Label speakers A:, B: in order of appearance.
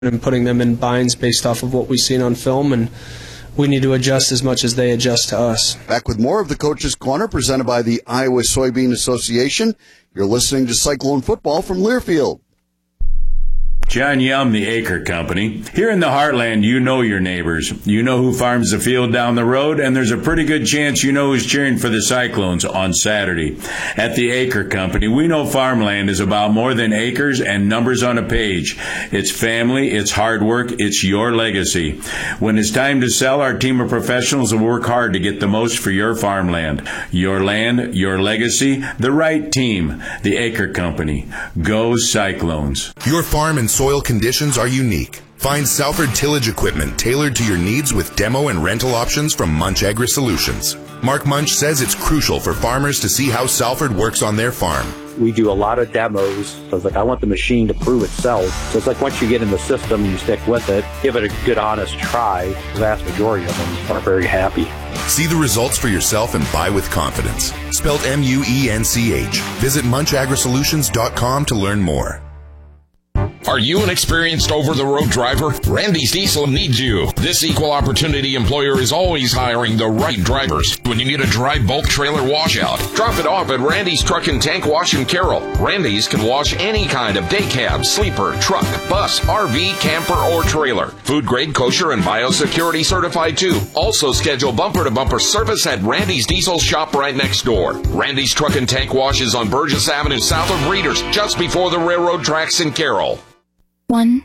A: and putting them in binds based off of what we've seen on film, and we need to adjust as much as they adjust to us.
B: Back with more of the Coach's Corner presented by the Iowa Soybean Association. You're listening to Cyclone Football from Learfield.
C: John Yum, the Acre Company. Here in the Heartland, you know your neighbors. You know who farms the field down the road, and there's a pretty good chance you know who's cheering for the Cyclones on Saturday. At the Acre Company, we know farmland is about more than acres and numbers on a page. It's family, it's hard work, it's your legacy. When it's time to sell, our team of professionals will work hard to get the most for your farmland. Your land, your legacy, the right team. The Acre Company. Go Cyclones.
D: Your farm and soil conditions are unique. Find Salford tillage equipment tailored to your needs with demo and rental options from Munch Agri Solutions. Mark Munch says it's crucial for farmers to see how Salford works on their farm.
E: We do a lot of demos, so it's like I want the machine to prove itself. So it's like once you get in the system, you stick with it, give it a good, honest try. The vast majority of them are very happy.
D: See the results for yourself and buy with confidence. Spelled M-U-E-N-C-H. Visit munchagrisolutions.com to learn more.
F: Are you an experienced over-the-road driver? Randy's Diesel needs you. This equal opportunity employer is always hiring the right drivers. When you need a dry bulk trailer washout, drop it off at Randy's Truck and Tank Wash in Carroll. Randy's can wash any kind of day cab, sleeper, truck, bus, RV, camper, or trailer. Food grade, kosher, and biosecurity certified too. Also schedule bumper-to-bumper service at Randy's Diesel shop right next door. Randy's Truck and Tank Wash is on Burgess Avenue south of Readers, just before the railroad tracks in Carroll.
G: 1